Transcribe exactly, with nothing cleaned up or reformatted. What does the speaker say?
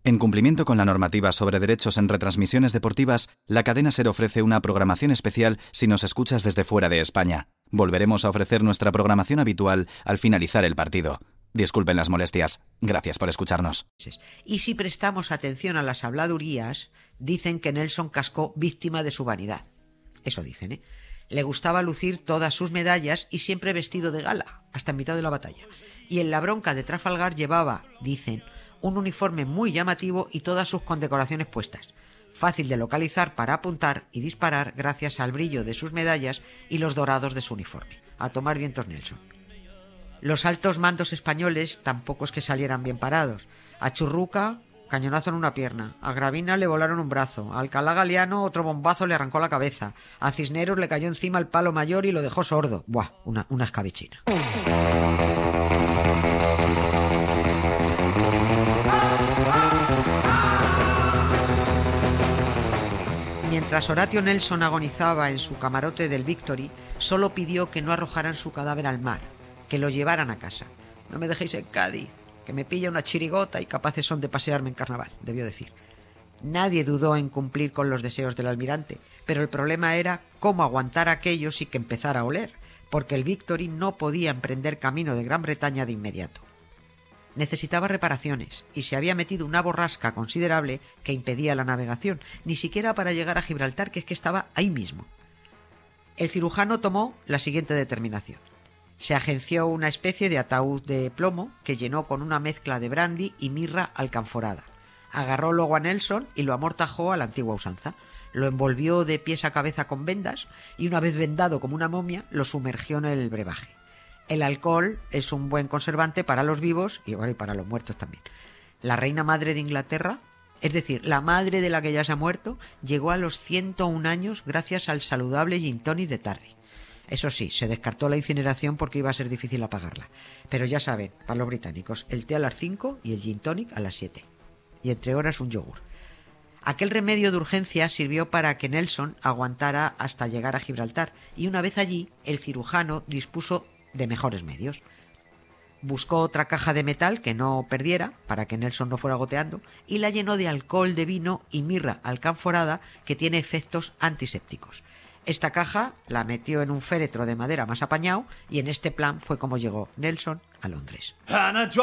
En cumplimiento con la normativa sobre derechos en retransmisiones deportivas, la cadena SER ofrece una programación especial si nos escuchas desde fuera de España. Volveremos a ofrecer nuestra programación habitual al finalizar el partido. Disculpen las molestias. Gracias por escucharnos. Y si prestamos atención a las habladurías, dicen que Nelson cascó víctima de su vanidad. Eso dicen, ¿eh? Le gustaba lucir todas sus medallas y siempre vestido de gala, hasta en mitad de la batalla. Y en la bronca de Trafalgar llevaba, dicen, un uniforme muy llamativo y todas sus condecoraciones puestas. Fácil de localizar para apuntar y disparar gracias al brillo de sus medallas y los dorados de su uniforme. A tomar vientos Nelson. Los altos mandos españoles tampoco es que salieran bien parados. A Churruca, cañonazo en una pierna. A Gravina le volaron un brazo. A Alcalá Galiano otro bombazo le arrancó la cabeza. A Cisneros le cayó encima el palo mayor y lo dejó sordo. Buah, una, una escabechina. Mientras Horatio Nelson agonizaba en su camarote del Victory, solo pidió que no arrojaran su cadáver al mar, que lo llevaran a casa. No me dejéis en Cádiz, que me pilla una chirigota y capaces son de pasearme en carnaval, debió decir. Nadie dudó en cumplir con los deseos del almirante, pero el problema era cómo aguantar aquello sin que empezara a oler, porque el Victory no podía emprender camino de Gran Bretaña de inmediato. Necesitaba reparaciones y se había metido una borrasca considerable que impedía la navegación, ni siquiera para llegar a Gibraltar, que es que estaba ahí mismo. El cirujano tomó la siguiente determinación. Se agenció una especie de ataúd de plomo que llenó con una mezcla de brandy y mirra alcanforada. Agarró luego a Nelson y lo amortajó a la antigua usanza. Lo envolvió de pies a cabeza con vendas y una vez vendado como una momia lo sumergió en el brebaje. El alcohol es un buen conservante para los vivos y, bueno, y para los muertos también. La reina madre de Inglaterra, es decir, la madre de la que ya se ha muerto, llegó a los ciento un años gracias al saludable gin tonic de Tardy. Eso sí, se descartó la incineración porque iba a ser difícil apagarla. Pero ya saben, para los británicos, el té a las cinco y el gin tonic a las siete. Y entre horas un yogur. Aquel remedio de urgencia sirvió para que Nelson aguantara hasta llegar a Gibraltar, y una vez allí, el cirujano dispuso de mejores medios. Buscó otra caja de metal que no perdiera, para que Nelson no fuera goteando, y la llenó de alcohol de vino y mirra alcanforada que tiene efectos antisépticos. Esta caja la metió en un féretro de madera más apañado y en este plan fue como llegó Nelson a Londres.